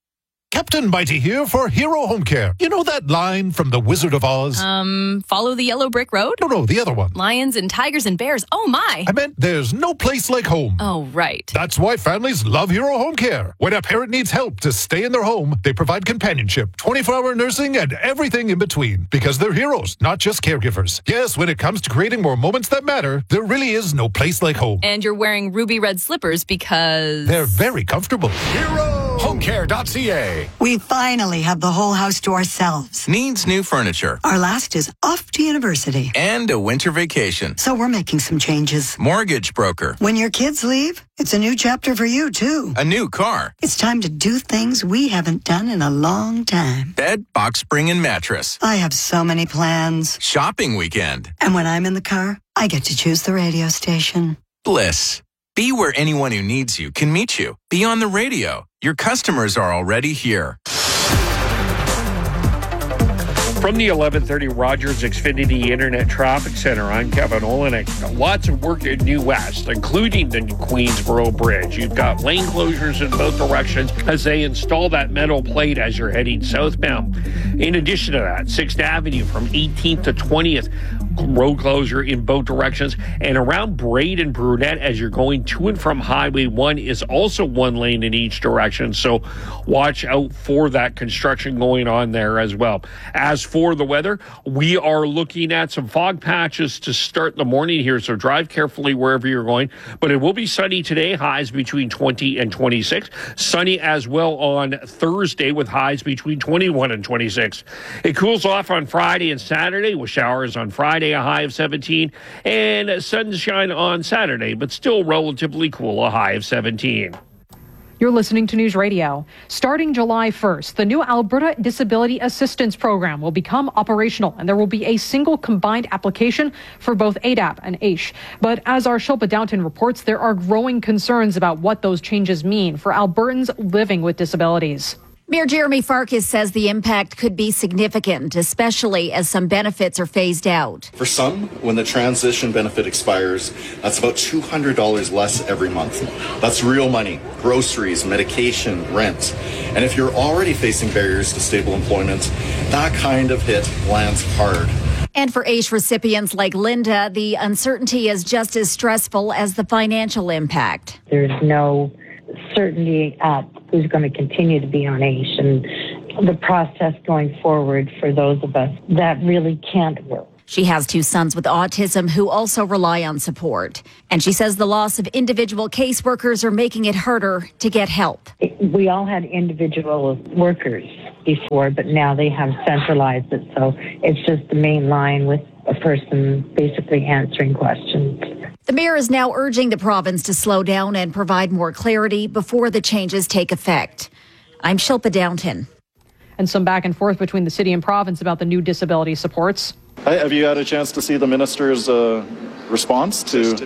Captain Mighty here for Hero Home Care. You know that line from The Wizard of Oz? Follow the yellow brick road? No, the other one. Lions and tigers and bears. Oh, my. I meant there's no place like home. Oh, right. That's why families love Hero Home Care. When a parent needs help to stay in their home, they provide companionship, 24-hour nursing, and everything in between. Because they're heroes, not just caregivers. Yes, when it comes to creating more moments that matter, there really is no place like home. And you're wearing ruby red slippers because... they're very comfortable. HomeCare.ca. We finally have the whole house to ourselves. Needs new furniture. Our last is off to university. And a winter vacation. So we're making some changes. Mortgage broker. When your kids leave, it's a new chapter for you, too. A new car. It's time to do things we haven't done in a long time. Bed, box spring, and mattress. I have so many plans. Shopping weekend. And when I'm in the car, I get to choose the radio station. Bliss. Be where anyone who needs you can meet you. Be on the radio. Your customers are already here. From the 1130 Rogers Xfinity Internet Traffic Center, I'm Kevin Olenek. Lots of work in New West, including the Queensboro Bridge. You've got lane closures in both directions as they install that metal plate as you're heading southbound. In addition to that, 6th Avenue from 18th to 20th, road closure in both directions. And around Braid and Brunette as you're going to and from Highway 1 is also one lane in each direction. So watch out for that construction going on there as well. As for the weather, we are looking at some fog patches to start the morning here, so drive carefully wherever you're going. But it will be sunny today, highs between 20 and 26. Sunny as well on Thursday with highs between 21 and 26. It cools off on Friday and Saturday with showers on Friday, a high of 17, and sunshine on Saturday, but still relatively cool, a high of 17. You're listening to News Radio. Starting July 1st, the new Alberta Disability Assistance Program will become operational, and there will be a single combined application for both ADAP and AISH. But as our Shilpa Downton reports, there are growing concerns about what those changes mean for Albertans living with disabilities. Mayor Jeremy Farkas says the impact could be significant, especially as some benefits are phased out. For some, when the transition benefit expires, that's about $200 less every month. That's real money, groceries, medication, rent. And if you're already facing barriers to stable employment, that kind of hit lands hard. And for AISH recipients like Linda, the uncertainty is just as stressful as the financial impact. There's no certainty at who's going to continue to be on AISH, and the process going forward for those of us that really can't work. She has 2 sons with autism who also rely on support. And she says the loss of individual caseworkers are making it harder to get help. We all had individual workers before, but now they have centralized it. So it's just the main line with a person basically answering questions. The mayor is now urging the province to slow down and provide more clarity before the changes take effect. I'm Shilpa Downton. And some back and forth between the city and province about the new disability supports. Have you had a chance to see the minister's response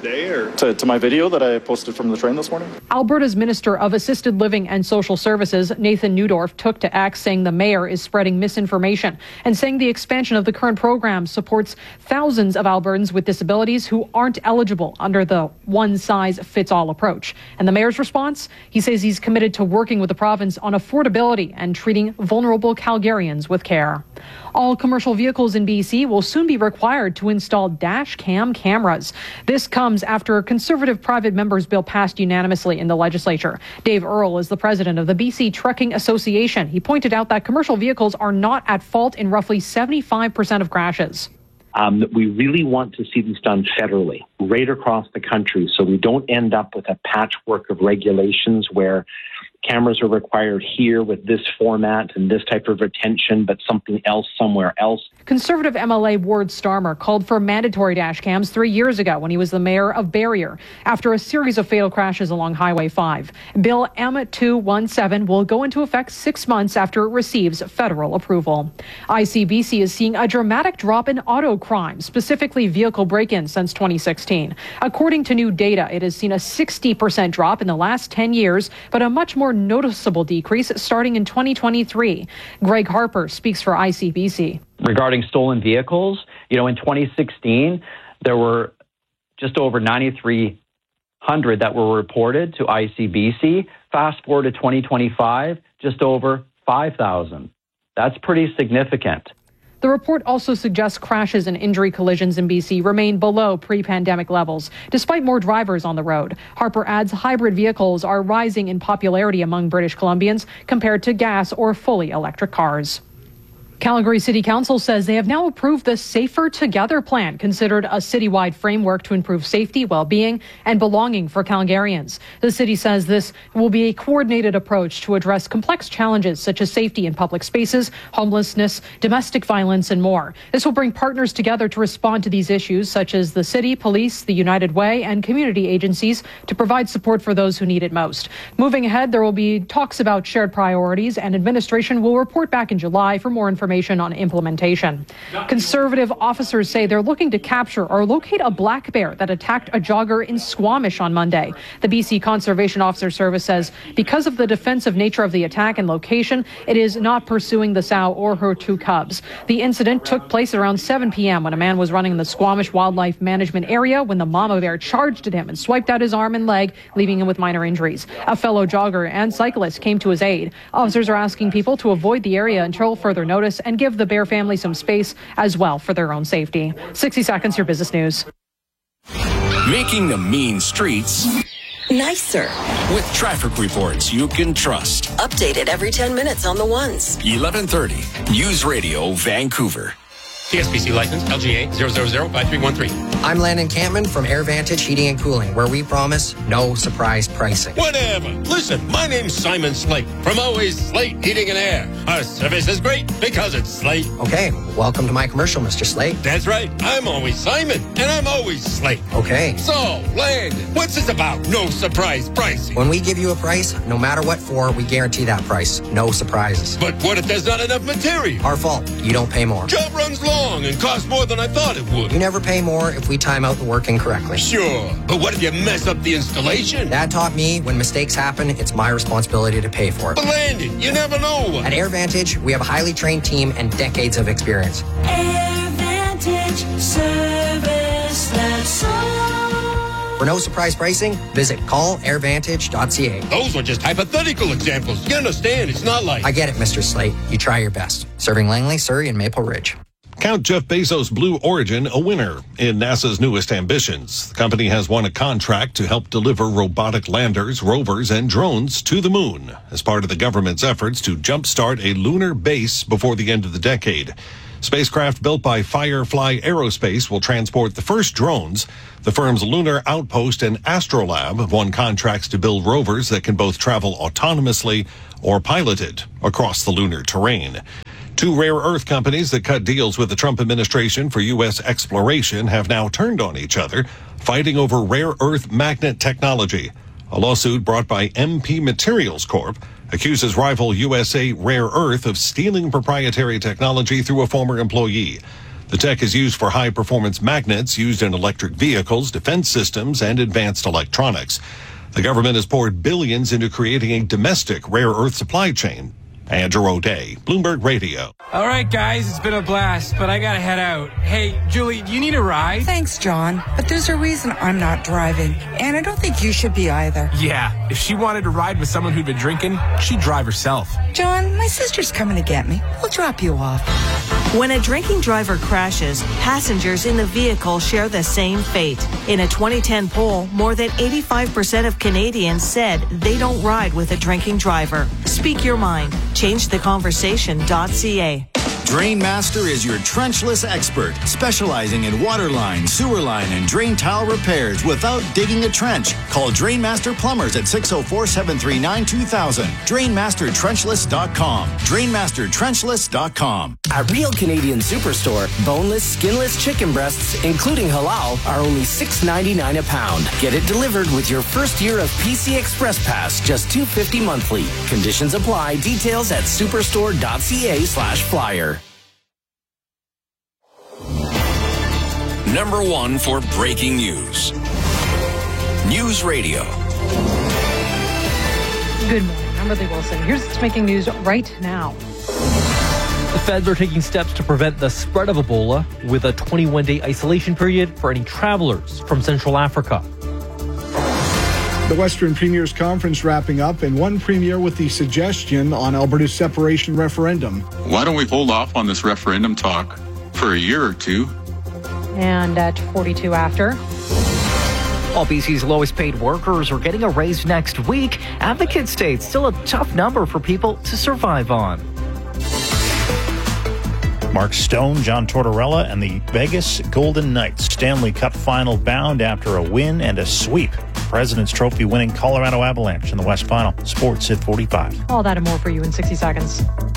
to my video that I posted from the train this morning? Alberta's Minister of Assisted Living and Social Services, Nathan Neudorf, took to X, saying the mayor is spreading misinformation and saying the expansion of the current program supports thousands of Albertans with disabilities who aren't eligible under the one-size-fits-all approach. And the mayor's response? He says he's committed to working with the province on affordability and treating vulnerable Calgarians with care. All commercial vehicles in BC will soon be required to install dash cam cameras. This comes after a Conservative private members bill passed unanimously in the legislature. Dave Earle is the president of the BC Trucking Association. He pointed out that commercial vehicles are not at fault in roughly 75% of crashes. We really want to see these done federally, right across the country, so we don't end up with a patchwork of regulations where cameras are required here with this format and this type of retention, but something else somewhere else. Conservative MLA Ward Starmer called for mandatory dash cams 3 years ago when he was the mayor of Barrier after a series of fatal crashes along Highway 5. Bill M217 will go into effect 6 months after it receives federal approval. ICBC is seeing a dramatic drop in auto crime, specifically vehicle break-ins, since 2016. According to new data, it has seen a 60% drop in the last 10 years, but a much more noticeable decrease starting in 2023. Greg Harper speaks for ICBC. Regarding stolen vehicles, in 2016, there were just over 9,300 that were reported to ICBC. Fast forward to 2025, just over 5,000. That's pretty significant. The report also suggests crashes and injury collisions in BC remain below pre-pandemic levels, despite more drivers on the road. Harper adds hybrid vehicles are rising in popularity among British Columbians compared to gas or fully electric cars. Calgary City Council says they have now approved the Safer Together plan, considered a citywide framework to improve safety, well-being, and belonging for Calgarians. The city says this will be a coordinated approach to address complex challenges such as safety in public spaces, homelessness, domestic violence, and more. This will bring partners together to respond to these issues, such as the city, police, the United Way, and community agencies, to provide support for those who need it most. Moving ahead, there will be talks about shared priorities, and administration will report back in July for more information on implementation. Conservative officers say they're looking to capture or locate a black bear that attacked a jogger in Squamish on Monday. The BC Conservation Officer Service says because of the defensive nature of the attack and location, it is not pursuing the sow or her 2 cubs. The incident took place around 7 p.m. when a man was running in the Squamish Wildlife Management area when the mama bear charged at him and swiped out his arm and leg, leaving him with minor injuries. A fellow jogger and cyclist came to his aid. Officers are asking people to avoid the area until further notice and give the bear family some space as well for their own safety. 60 seconds, your business news. Making the mean streets nicer with traffic reports you can trust. Updated every 10 minutes on the ones. 1130 News Radio Vancouver. TSPC license LGA 0005313. I'm Landon Campman from AirVantage Heating and Cooling, where we promise no surprise pricing. Whatever. Listen, my name's Simon Slate from Always Slate Heating and Air. Our service is great because it's Slate. Okay, welcome to my commercial, Mr. Slate. That's right. I'm always Simon, and I'm always Slate. Okay. So, Landon, what's this about? No surprise pricing. When we give you a price, no matter what for, we guarantee that price. No surprises. But what if there's not enough material? Our fault. You don't pay more. Job runs low. long and cost more than I thought it would. You never pay more if we time out the work incorrectly. Sure, but what if you mess up the installation? Dad taught me when mistakes happen, it's my responsibility to pay for it. But Landon, you never know. At AirVantage, we have a highly trained team and decades of experience. AirVantage service that's all. For no surprise pricing, visit callairvantage.ca. Those were just hypothetical examples. You understand, it's not like... I get it, Mr. Slate. You try your best. Serving Langley, Surrey, and Maple Ridge. Count Jeff Bezos' Blue Origin a winner in NASA's newest ambitions. The company has won a contract to help deliver robotic landers, rovers, and drones to the moon as part of the government's efforts to jumpstart a lunar base before the end of the decade. Spacecraft built by Firefly Aerospace will transport the first drones. The firm's Lunar Outpost and Astrolab have won contracts to build rovers that can both travel autonomously or piloted across the lunar terrain. Two rare earth companies that cut deals with the Trump administration for U.S. exploration have now turned on each other, fighting over rare earth magnet technology. A lawsuit brought by MP Materials Corp. accuses rival USA Rare Earth of stealing proprietary technology through a former employee. The tech is used for high-performance magnets used in electric vehicles, defense systems, and advanced electronics. The government has poured billions into creating a domestic rare earth supply chain. Andrew O'Day, Bloomberg Radio. All right, guys, it's been a blast, but I gotta head out. Hey, Julie, do you need a ride? Thanks, John, but there's a reason I'm not driving, and I don't think you should be either. Yeah, if she wanted to ride with someone who'd been drinking, she'd drive herself. John, my sister's coming to get me. We'll drop you off. When a drinking driver crashes, passengers in the vehicle share the same fate. In a 2010 poll, more than 85% of Canadians said they don't ride with a drinking driver. Speak your mind. ChangeTheConversation.ca. Drainmaster is your trenchless expert, specializing in water line, sewer line, and drain tile repairs without digging a trench. Call Drainmaster Plumbers at 604-739-2000. DrainmasterTrenchless.com. DrainmasterTrenchless.com. At Real Canadian Superstore, boneless, skinless chicken breasts, including halal, are only $6.99 a pound. Get it delivered with your first year of PC Express Pass, just $2.50 monthly. Conditions apply. Details at superstore.ca/flyer. Number one for breaking news. News Radio. Good morning. I'm Ridley Wilson. Here's what's making news right now. The feds are taking steps to prevent the spread of Ebola with a 21-day isolation period for any travelers from Central Africa. The Western Premiers Conference wrapping up, and one premier with the suggestion on Alberta's separation referendum. Why don't we hold off on this referendum talk for a year or two? And at 42 after. While BC's lowest paid workers are getting a raise next week, advocates say it's still a tough number for people to survive on. Mark Stone, John Tortorella, and the Vegas Golden Knights Stanley Cup final bound after a win and a sweep. President's Trophy winning Colorado Avalanche in the West Final. Sports at 45. All that and more for you in 60 seconds.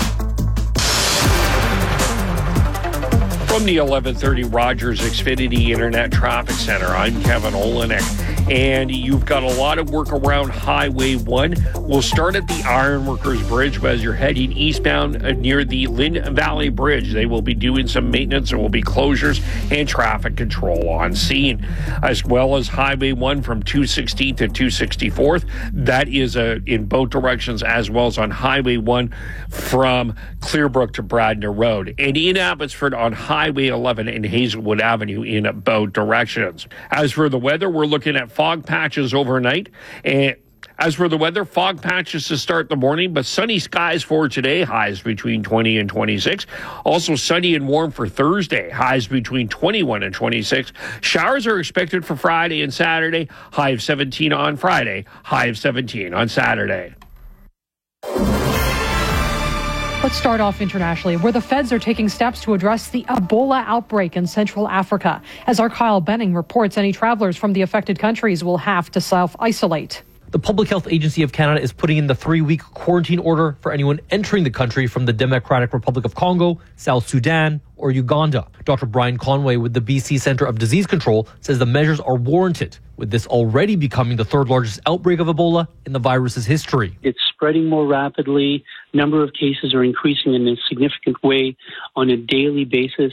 From the 1130 Rogers Xfinity Internet Traffic Center, I'm Kevin Olenek. And you've got a lot of work around Highway 1. We'll start at the Ironworkers Bridge as you're heading eastbound near the Lynn Valley Bridge. They will be doing some maintenance. There will be closures and traffic control on scene, as well as Highway 1 from 216th to 264th. That is in both directions, as well as on Highway 1 from Clearbrook to Bradner Road. And in Abbotsford on Highway 11 and Hazelwood Avenue in both directions. As for the weather, we're looking at fog patches overnight. And as for the weather, fog patches to start the morning, but sunny skies for today, highs between 20 and 26. Also sunny and warm for Thursday, highs between 21 and 26. Showers are expected for Friday and Saturday, high of 17 on Friday, high of 17 on Saturday. Let's start off internationally, where the feds are taking steps to address the Ebola outbreak in Central Africa. As our Kyle Benning reports, any travelers from the affected countries will have to self-isolate. The Public Health Agency of Canada is putting in the 3-week quarantine order for anyone entering the country from the Democratic Republic of Congo, South Sudan, or Uganda. Dr. Brian Conway with the BC Centre of Disease Control says the measures are warranted, with this already becoming the third largest outbreak of Ebola in the virus's history. It's spreading more rapidly. Number of cases are increasing in a significant way on a daily basis.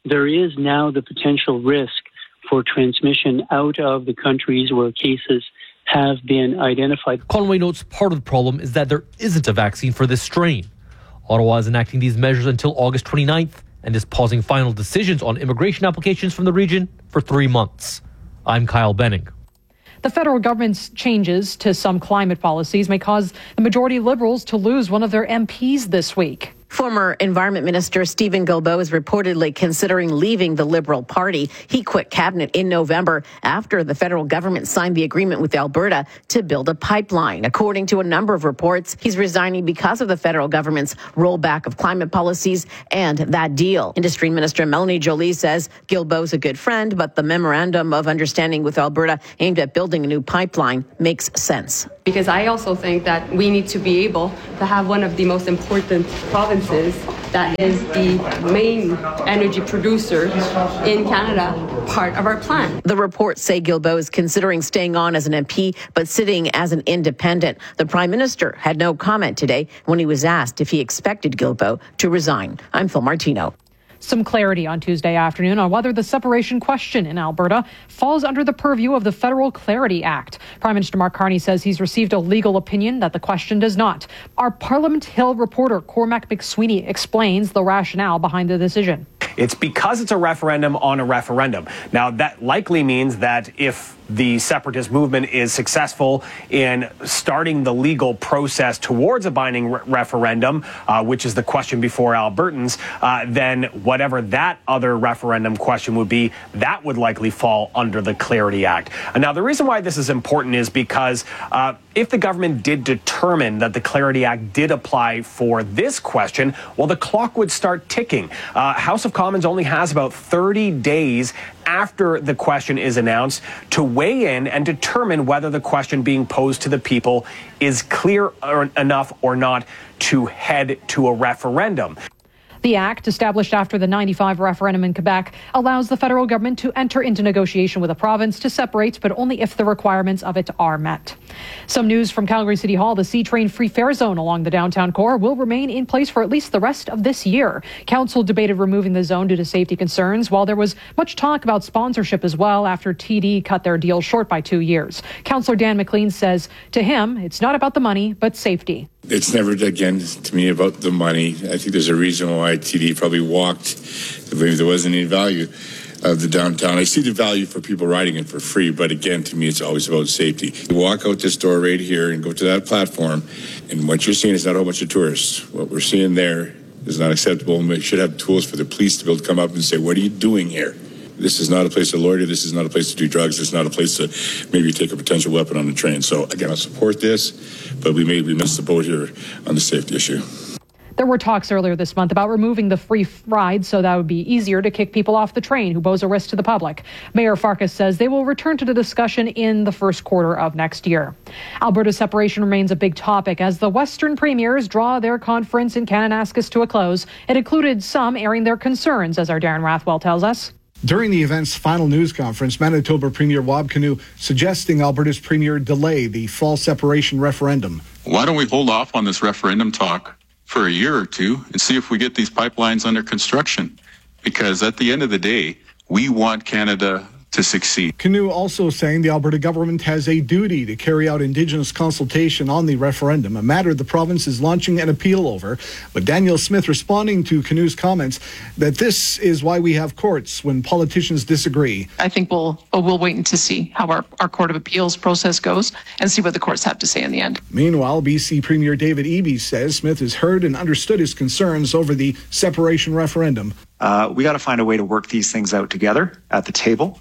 there is now the potential risk for transmission out of the countries where cases have been identified. Conway notes part of the problem is that there isn't a vaccine for this strain. Ottawa is enacting these measures until August 29th and is pausing final decisions on immigration applications from the region for 3 months. I'm Kyle Benning. The federal government's changes to some climate policies may cause the majority Liberals to lose one of their MPs this week. Former Environment Minister Stephen Guilbeault is reportedly considering leaving the Liberal Party. He quit cabinet in November after the federal government signed the agreement with Alberta to build a pipeline. According to a number of reports, he's resigning because of the federal government's rollback of climate policies and that deal. Industry Minister Melanie Joly says Guilbeault's a good friend, but the memorandum of understanding with Alberta aimed at building a new pipeline makes sense. Because I also think that we need to be able to have one of the most important provinces that is the main energy producer in Canada part of our plan. The reports say Guilbeault is considering staying on as an MP but sitting as an independent. The Prime Minister had no comment today when he was asked if he expected Guilbeault to resign. I'm Phil Martino. Some clarity on Tuesday afternoon on whether the separation question in Alberta falls under the purview of the Federal Clarity Act. Prime Minister Mark Carney says he's received a legal opinion that the question does not. Our Parliament Hill reporter Cormac McSweeney explains the rationale behind the decision. It's because it's a referendum on a referendum. Now, that likely means that if the separatist movement is successful in starting the legal process towards a binding referendum, which is the question before Albertans, then whatever that other referendum question would be, that would likely fall under the Clarity Act. Now, the reason why this is important is because if the government did determine that the Clarity Act did apply for this question, well, the clock would start ticking. House of Commons only has about 30 days after the question is announced to weigh in and determine whether the question being posed to the people is clear enough or not to head to a referendum. The act, established after the 95 referendum in Quebec, allows the federal government to enter into negotiation with a province to separate, but only if the requirements of it are met. Some news from Calgary City Hall. The C-Train free fare zone along the downtown core will remain in place for at least the rest of this year. Council debated removing the zone due to safety concerns, while there was much talk about sponsorship as well after TD cut their deal short by 2 years. Councillor Dan McLean says, to him, it's not about the money, but safety. It's never, again, to me, about the money. I think there's a reason why TD probably walked. Maybe there wasn't any value of the downtown. I see the value for people riding it for free, but again, to me, it's always about safety. You walk out this door right here and go to that platform, and what you're seeing is not a whole bunch of tourists. What we're seeing there is not acceptable, and we should have tools for the police to be able to come up and say, what are you doing here? This is not a place to loiter. This is not a place to do drugs. This is not a place to maybe take a potential weapon on the train. So, again, I support this, but we missed the boat here on the safety issue. There were talks earlier this month about removing the free ride so that would be easier to kick people off the train who pose a risk to the public. Mayor Farkas says they will return to the discussion in the first quarter of next year. Alberta's separation remains a big topic as the Western premiers draw their conference in Kananaskis to a close. It included some airing their concerns, as our Darren Rathwell tells us. During the event's final news conference, Manitoba Premier Wab Kinew suggesting Alberta's Premier delay the fall separation referendum. Why don't we hold off on this referendum talk for a year or two and see if we get these pipelines under construction? Because at the end of the day, we want Canada to succeed. Kinew also saying the Alberta government has a duty to carry out Indigenous consultation on the referendum, a matter the province is launching an appeal over. But Danielle Smith responding to Kinew's comments that this is why we have courts when politicians disagree. I think we'll wait to see how our Court of Appeals process goes and see what the courts have to say in the end. Meanwhile, BC Premier David Eby says Smith has heard and understood his concerns over the separation referendum. We got to find a way to work these things out together at the table.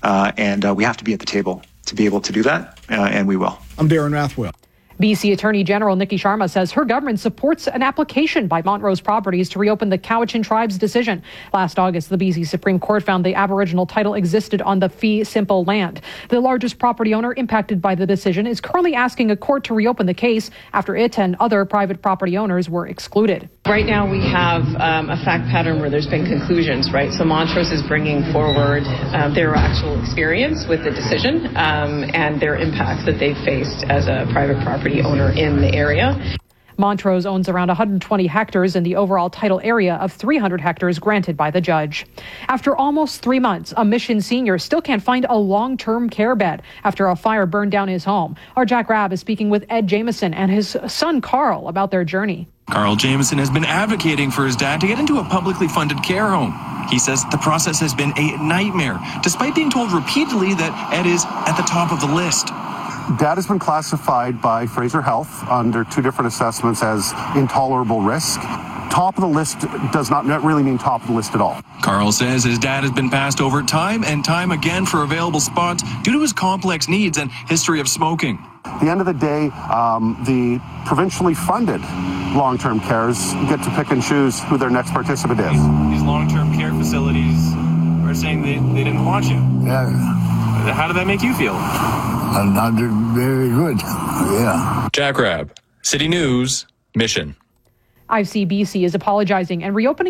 And we have to be at the table to be able to do that, and we will. I'm Darren Rathwell. BC Attorney General Nikki Sharma says her government supports an application by Montrose Properties to reopen the Cowichan tribe's decision. Last August, the BC Supreme Court found the Aboriginal title existed on the fee simple land. The largest property owner impacted by the decision is currently asking a court to reopen the case after it and other private property owners were excluded. Right now we have a fact pattern where there's been conclusions, right? So Montrose is bringing forward their actual experience with the decision and their impacts that they've faced as a private property owner in the area. Montrose owns around 120 hectares in the overall title area of 300 hectares granted by the judge. After almost 3 months, a Mission senior still can't find a long-term care bed after a fire burned down his home. Our Jack Rabb is speaking with Ed Jameson and his son Carl about their journey. Carl Jameson has been advocating for his dad to get into a publicly funded care home. He says the process has been a nightmare, despite being told repeatedly that Ed is at the top of the list. Dad has been classified by Fraser Health under 2 different assessments as intolerable risk. Top of the list does not really mean top of the list at all. Carl says his dad has been passed over time and time again for available spots due to his complex needs and history of smoking. At the end of the day, the provincially funded long-term cares get to pick and choose who their next participant is. These long-term care facilities are saying they didn't want you. Yeah. How did that make you feel? Not very good, yeah. Jack Rabb, City News, Mission. ICBC is apologizing and reopening